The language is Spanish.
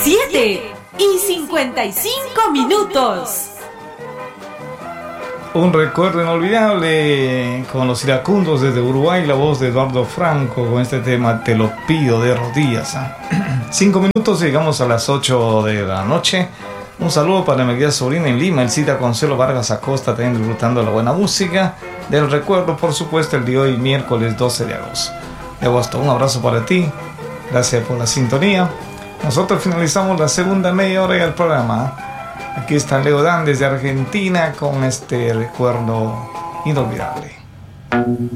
7:55. Un recuerdo inolvidable con los iracundos desde Uruguay, la voz de Eduardo Franco con este tema Te lo pido de rodillas. 5 minutos, llegamos a las 8 de la noche. Un saludo para mi querida sobrina en Lima, Elcita Consuelo Vargas Acosta, también disfrutando la buena música del recuerdo, por supuesto, el día de hoy, miércoles 12 de agosto. Un abrazo para ti, gracias por la sintonía. Nosotros finalizamos la segunda media hora del programa. Aquí está Leo Dan desde Argentina con este recuerdo inolvidable.